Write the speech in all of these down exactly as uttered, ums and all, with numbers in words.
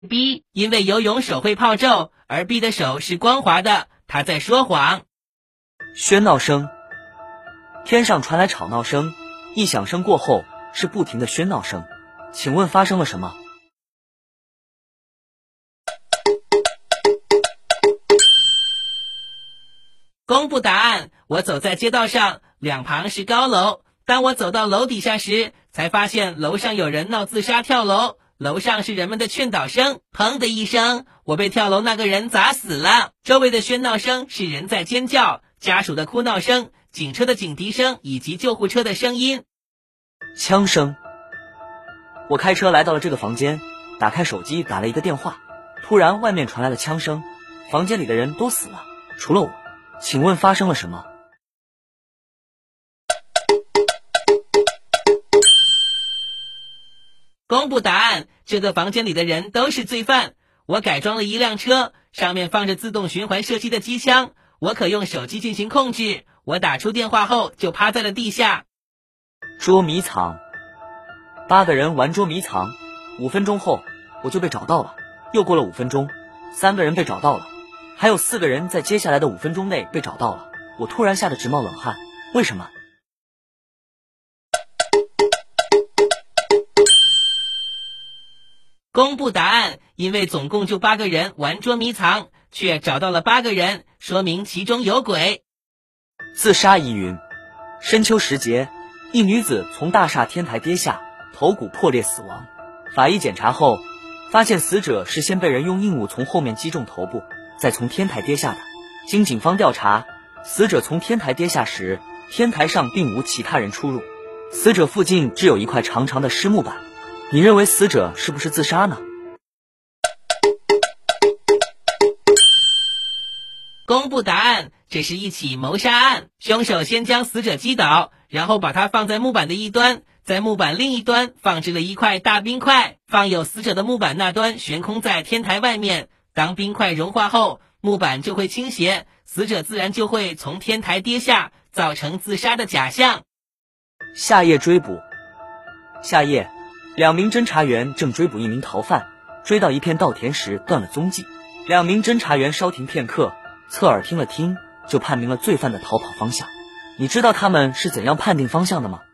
B 因为游泳手会泡皱，而 B 的手是光滑的，他在说谎。 喧闹声。天上传来吵闹声，一响声过后是不停的喧闹声，请问发生了什么？ 公布答案，我走在街道上，两旁是高楼。当我走到楼底下时，才发现楼上有人闹自杀跳楼，楼上是人们的劝导声。砰的一声，我被跳楼那个人砸死了。周围的喧闹声是人在尖叫，家属的哭闹声，警车的警笛声以及救护车的声音。 枪声。我开车来到了这个房间，打开手机打了一个电话，突然外面传来了枪声，房间里的人都死了，除了我。请问发生了什么？ 公布答案，这个房间里的人都是罪犯。我改装了一辆车，上面放着自动循环射击的机枪，我可用手机进行控制。我打出电话后就趴在了地下。 捉迷藏。八个人玩捉迷藏，五分钟后我就被找到了。又过了五分钟，三个人被找到了，还有四个人在接下来的五分钟内被找到了。我突然吓得直冒冷汗，为什么？ 公布答案，因为总共就八个人玩捉迷藏，却找到了八个人，说明其中有鬼。 自杀疑云。深秋时节，一女子从大厦天台跌下，头骨破裂死亡。法医检查后发现死者是先被人用硬物从后面击中头部，再从天台跌下的。经警方调查，死者从天台跌下时，天台上并无其他人出入，死者附近只有一块长长的湿木板。你认为死者是不是自杀呢？ 公布答案，这是一起谋杀案。凶手先将死者击倒，然后把他放在木板的一端，在木板另一端放置了一块大冰块，放有死者的木板那端悬空在天台外面。当冰块融化后，木板就会倾斜，死者自然就会从天台跌下，造成自杀的假象。 下夜追捕。下夜，两名侦查员正追捕一名逃犯，追到一片稻田时断了踪迹。两名侦查员稍停片刻，侧耳听了听，就判明了罪犯的逃跑方向。你知道他们是怎样判定方向的吗？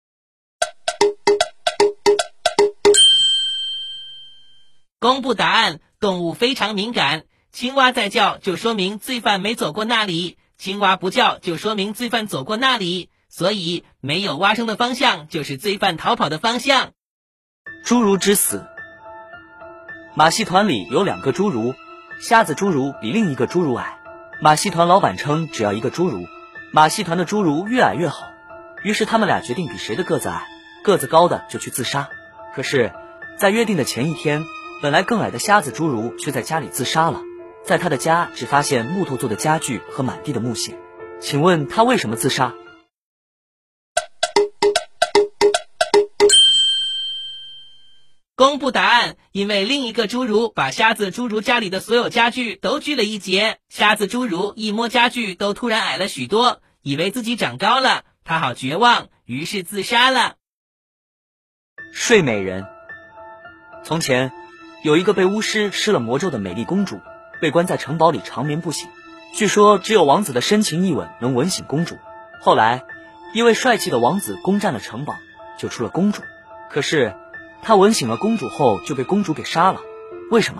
公布答案，动物非常敏感。青蛙在叫就说明罪犯没走过那里，青蛙不叫就说明罪犯走过那里，所以没有蛙声的方向就是罪犯逃跑的方向。 侏儒之死。马戏团里有两个侏儒，瞎子侏儒比另一个侏儒矮。马戏团老板称只要一个侏儒，马戏团的侏儒越矮越好，于是他们俩决定比谁的个子矮，个子高的就去自杀。可是在约定的前一天，本来更矮的瞎子侏儒却在家里自杀了，在他的家只发现木头做的家具和满地的木屑。请问他为什么自杀？ 公布答案，因为另一个侏儒把瞎子侏儒家里的所有家具都锯了一截，瞎子侏儒一摸家具都突然矮了许多，以为自己长高了，他好绝望，于是自杀了。 睡美人。从前有一个被巫师施了魔咒的美丽公主，被关在城堡里长眠不醒，据说只有王子的深情一吻能吻醒公主。后来一位帅气的王子攻占了城堡，救出了公主，可是他吻醒了公主后就被公主给杀了，为什么？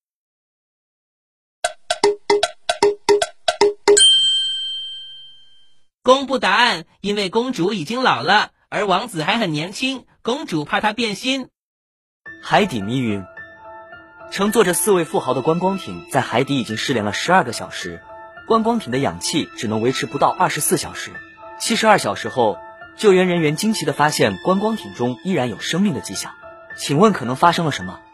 公布答案，因为公主已经老了，而王子还很年轻，公主怕他变心。 海底迷云。乘坐着四位富豪的观光艇在海底已经失联了十二个小时，观光艇的氧气只能维持不到二十四小时。七十二小时后，救援人员惊奇地发现观光艇中依然有生命的迹象，请问可能发生了什么？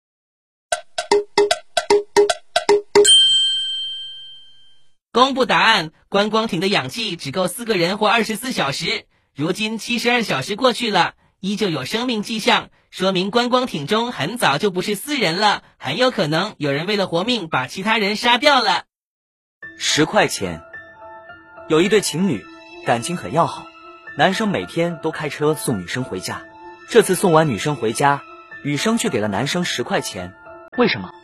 公布答案，观光艇的氧气只够四个人活二十四小时，如今七十二小时过去了，依旧有生命迹象，说明观光艇中很早就不是四人了，很有可能有人为了活命把其他人杀掉了。 十块钱。有一对情侣感情很要好，男生每天都开车送女生回家，这次送完女生回家，女生却给了男生十块钱， 为什么？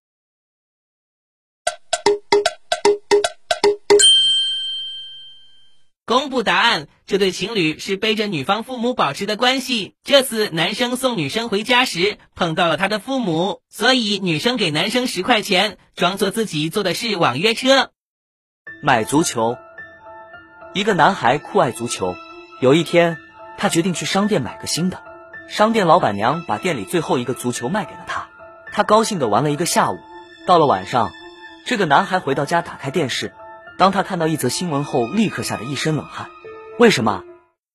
公布答案，这对情侣是背着女方父母保持的关系。这次男生送女生回家时碰到了他的父母，所以女生给男生十块钱，装作自己坐的是网约车。 买足球。一个男孩酷爱足球，有一天他决定去商店买个新的。商店老板娘把店里最后一个足球卖给了他，他高兴地玩了一个下午。到了晚上，这个男孩回到家打开电视，当他看到一则新闻后，立刻吓得一身冷汗。为什么？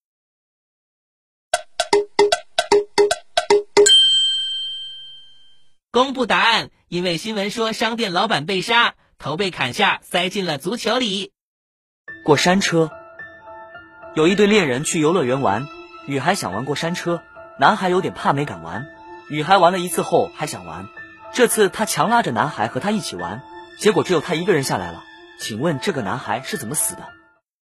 公布答案，因为新闻说商店老板被杀，头被砍下，塞进了足球里。 过山车。有一对恋人去游乐园玩，女孩想玩过山车，男孩有点怕没敢玩。女孩玩了一次后还想玩，这次她强拉着男孩和她一起玩，结果只有他一个人下来了。请问这个男孩是怎么死的？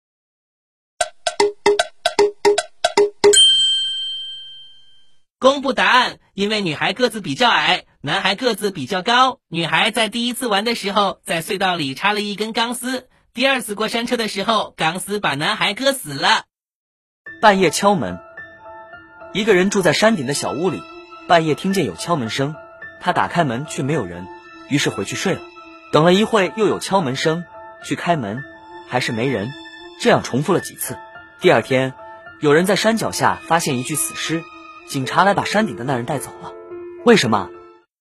公布答案，因为女孩个子比较矮，男孩个子比较高。女孩在第一次玩的时候，在隧道里插了一根钢丝，第二次过山车的时候，钢丝把男孩割死了。 半夜敲门。一个人住在山顶的小屋里，半夜听见有敲门声，他打开门却没有人，于是回去睡了。等了一会又有敲门声，去开门还是没人，这样重复了几次。第二天，有人在山脚下发现一具死尸，警察来把山顶的那人带走了。为什么？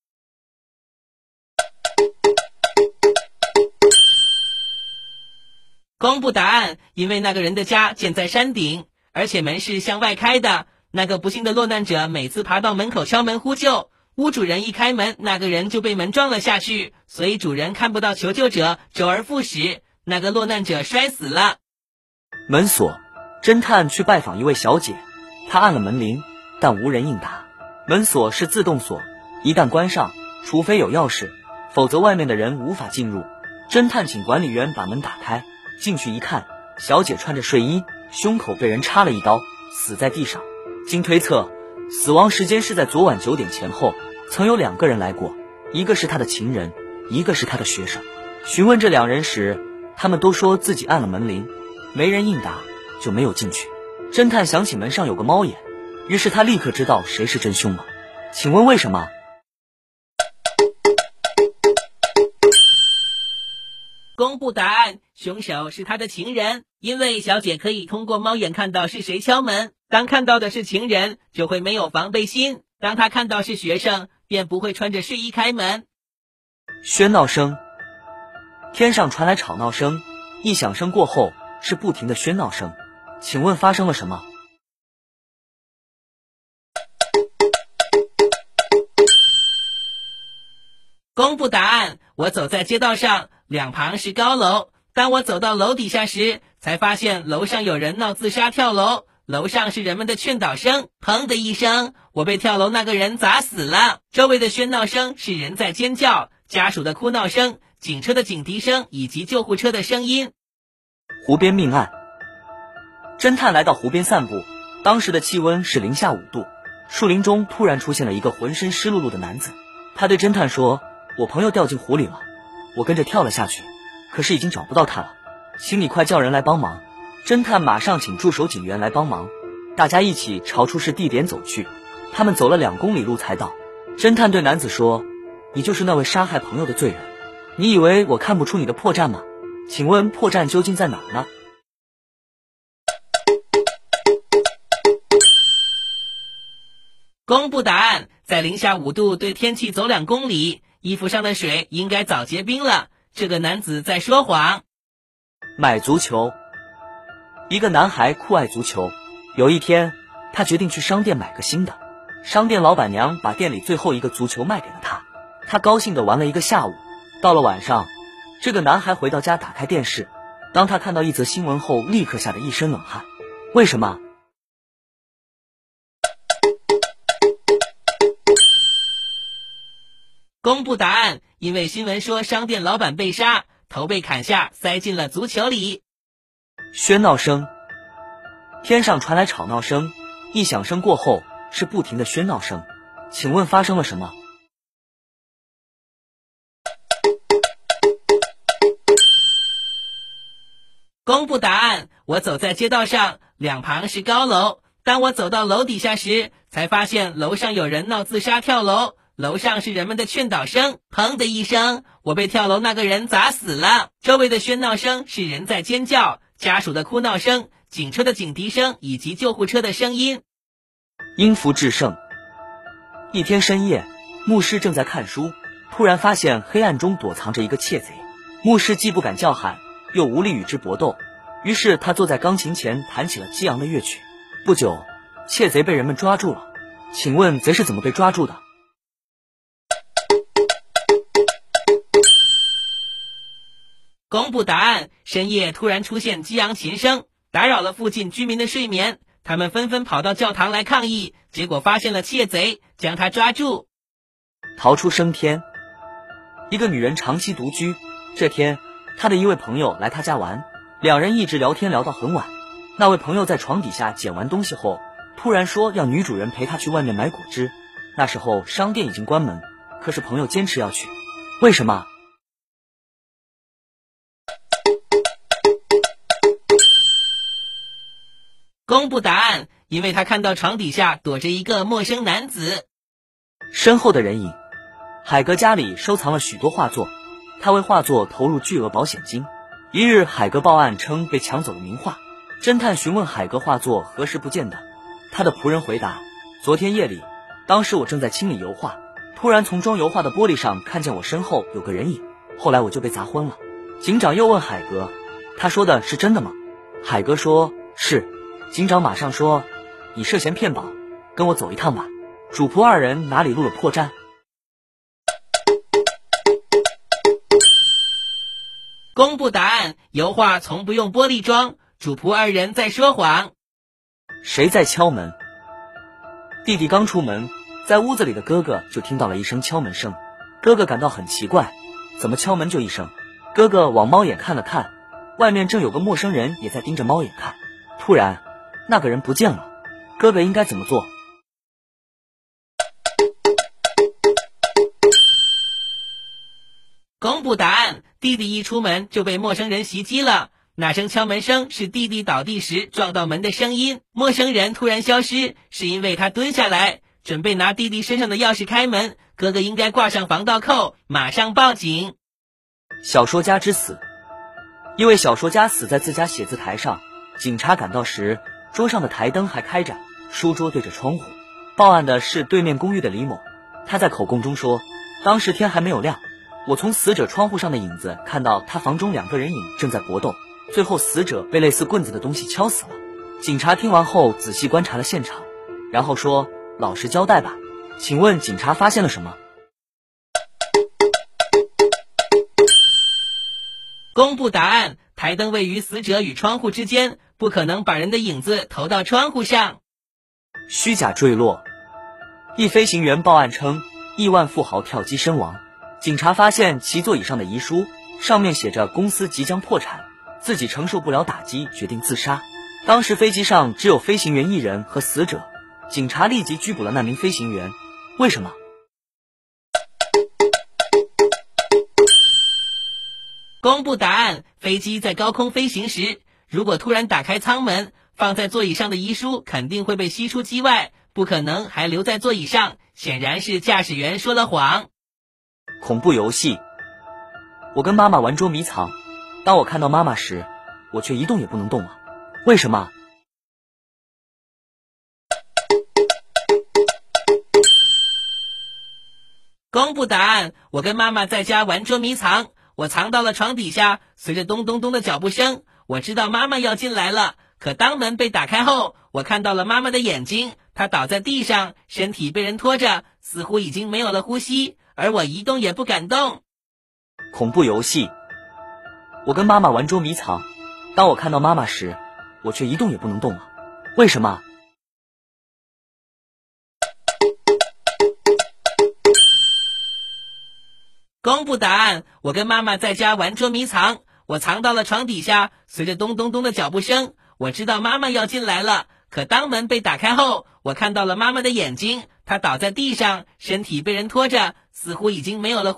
公布答案，因为那个人的家建在山顶，而且门是向外开的。那个不幸的落难者每次爬到门口敲门呼救，屋主人一开门，那个人就被门撞了下去，所以主人看不到求救者，周而复始，那个落难者摔死了。 门锁。侦探去拜访一位小姐，他按了门铃，但无人应答。门锁是自动锁，一旦关上，除非有钥匙，否则外面的人无法进入。侦探请管理员把门打开，进去一看，小姐穿着睡衣，胸口被人插了一刀，死在地上。经推测，死亡时间是在昨晚九点前后，曾有两个人来过，一个是他的情人，一个是他的学生。询问这两人时，他们都说自己按了门铃，没人应答，就没有进去。侦探想起门上有个猫眼，于是他立刻知道谁是真凶了。请问为什么？ 公布答案，凶手是他的情人，因为小姐可以通过猫眼看到是谁敲门，当看到的是情人，就会没有防备心，当他看到是学生，便不会穿着睡衣开门。 喧闹声。天上传来吵闹声，一响声过后是不停的喧闹声，请问发生了什么？ 公布答案，我走在街道上，两旁是高楼，当我走到楼底下时，才发现楼上有人闹自杀跳楼，楼上是人们的劝导声，砰的一声，我被跳楼那个人砸死了。周围的喧闹声是人在尖叫，家属的哭闹声，警车的警笛声以及救护车的声音。 湖边命案。侦探来到湖边散步，当时的气温是零下五度，树林中突然出现了一个浑身湿漉漉的男子，他对侦探说，我朋友掉进湖里了，我跟着跳了下去，可是已经找不到他了，请你快叫人来帮忙。侦探马上请驻守警员来帮忙，大家一起朝出事地点走去。他们走了两公里路才到。侦探对男子说，你就是那位杀害朋友的罪人，你以为我看不出你的破绽吗？请问破绽究竟在哪儿呢？ 公布答案，在零下五度对天气走两公里，衣服上的水应该早结冰了，这个男子在说谎。 买足球。一个男孩酷爱足球，有一天他决定去商店买个新的。商店老板娘把店里最后一个足球卖给了他，他高兴地玩了一个下午。到了晚上，这个男孩回到家打开电视，当他看到一则新闻后，立刻吓得一身冷汗。为什么？ 公布答案，因为新闻说商店老板被杀，头被砍下，塞进了足球里。 喧闹声。天上传来吵闹声，一响声过后是不停的喧闹声，请问发生了什么？ 公布答案，我走在街道上，两旁是高楼。当我走到楼底下时，才发现楼上有人闹自杀跳楼，楼上是人们的劝导声。砰的一声，我被跳楼那个人砸死了。周围的喧闹声是人在尖叫，家属的哭闹声，警车的警笛声以及救护车的声音。 因福制胜。一天深夜，牧师正在看书，突然发现黑暗中躲藏着一个窃贼。牧师既不敢叫喊，又无力与之搏斗，于是他坐在钢琴前弹起了激昂的乐曲。不久，窃贼被人们抓住了。请问贼是怎么被抓住的？ 公布答案，深夜突然出现激昂琴声，打扰了附近居民的睡眠。他们纷纷跑到教堂来抗议，结果发现了窃贼，将他抓住。 逃出升天。一个女人长期独居，这天她的一位朋友来她家玩，两人一直聊天聊到很晚。那位朋友在床底下捡完东西后，突然说要女主人陪他去外面买果汁。那时候商店已经关门，可是朋友坚持要去。为什么？ 公布答案，因为他看到床底下躲着一个陌生男子。 身后的人影。海格家里收藏了许多画作，他为画作投入巨额保险金。一日，海格报案称被抢走了名画。侦探询问海格画作何时不见的，他的仆人回答：昨天夜里，当时我正在清理油画，突然从装油画的玻璃上看见我身后有个人影，后来我就被砸昏了。警长又问海格，他说的是真的吗？海格说是。警长马上说，你涉嫌骗保，跟我走一趟吧。主仆二人哪里露了破绽？ 公布答案，油画从不用玻璃装，主仆二人在说谎。 谁在敲门？弟弟刚出门，在屋子里的哥哥就听到了一声敲门声。哥哥感到很奇怪，怎么敲门就一声？哥哥往猫眼看了看，外面正有个陌生人也在盯着猫眼看。突然那个人不见了，哥哥应该怎么做？ 公布答案，弟弟一出门就被陌生人袭击了。那声敲门声是弟弟倒地时撞到门的声音。陌生人突然消失，是因为他蹲下来准备拿弟弟身上的钥匙开门。哥哥应该挂上防盗扣，马上报警。 小说家之死。一位小说家死在自家写字台上，警察赶到时，桌上的台灯还开着，书桌对着窗户。报案的是对面公寓的李某，他在口供中说，当时天还没有亮，我从死者窗户上的影子看到他房中两个人影正在搏斗，最后死者被类似棍子的东西敲死了。警察听完后仔细观察了现场，然后说，老实交代吧，请问警察发现了什么？ 公布答案，台灯位于死者与窗户之间，不可能把人的影子投到窗户上。 虚假坠落。一飞行员报案称，亿万富豪跳机身亡。警察发现其座椅上的遗书，上面写着公司即将破产，自己承受不了打击，决定自杀。当时飞机上只有飞行员一人和死者，警察立即拘捕了那名飞行员。为什么？ 公布答案，飞机在高空飞行时，如果突然打开舱门，放在座椅上的遗书肯定会被吸出机外，不可能还留在座椅上，显然是驾驶员说了谎。 恐怖游戏。我跟妈妈玩捉迷藏，当我看到妈妈时，我却一动也不能动了。为什么？ 公布答案，我跟妈妈在家玩捉迷藏，我藏到了床底下，随着咚咚咚的脚步声，我知道妈妈要进来了。可当门被打开后，我看到了妈妈的眼睛，她倒在地上，身体被人拖着，似乎已经没有了呼吸，而我一动也不敢动。 恐怖游戏。我跟妈妈玩捉迷藏，当我看到妈妈时，我却一动也不能动了。为什么？ 公布答案，我跟妈妈在家玩捉迷藏，我藏到了床底下，随着咚咚咚的脚步声，我知道妈妈要进来了。可当门被打开后，我看到了妈妈的眼睛，她倒在地上，身体被人拖着，似乎已经没有了